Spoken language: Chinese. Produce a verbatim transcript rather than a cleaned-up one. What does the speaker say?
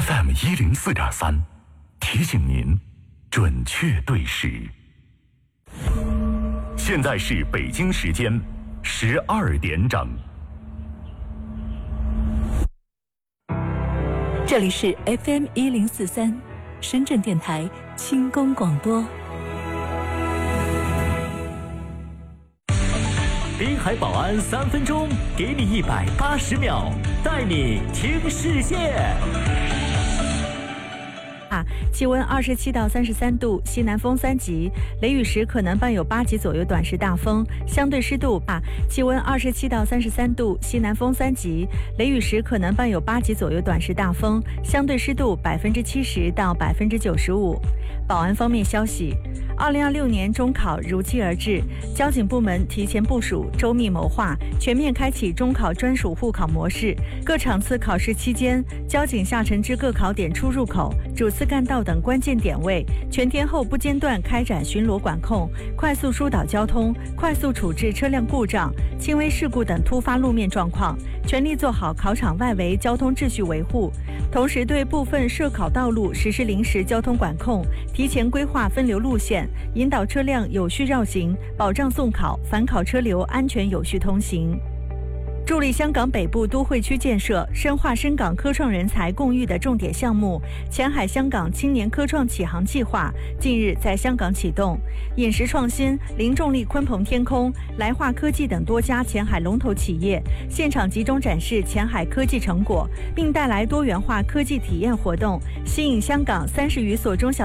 F M 一零四点三，提醒您准确对时。现在是北京时间十二点整。 这里是 F M 一零四三，深圳电台轻功广播。 滨海保安三分钟，给你一百八十秒，带你听世界。 啊，气温二十七到三十三度，西南风三级，雷雨时可能伴有八级左右短时大风，相对湿度啊，气温二十七到三十三度，西南风三级，雷雨时可能伴有八级左右短时大风，相对湿度百分之七十到百分之九十五。保安方面消息，二零二六年中考如期而至，交警部门提前部署，周密谋划，全面开启中考专属护考模式。各场次考试期间，交警下沉至各考点出入口、主次干道等关键点位，全天候不间断开展巡逻管控，快速疏导交通，快速处置车辆故障、轻微事故等突发路面状况，全力做好考场外围交通秩序维护。同时，对部分涉考道路实施临时交通管控，提前规划分流路线，引导车辆有序绕行，保障送考、返考车流安全有序通行。助力香港北部都会区建设，深化深港科创人才共育的重点项目前海香港青年科创启航计划近日在香港启动。饮食创新、零重力鲲鹏天空、来化科技等多家前海龙头企业现场集中展示前海科技成果，并带来多元化科技体验活动，吸引香港三十余所中小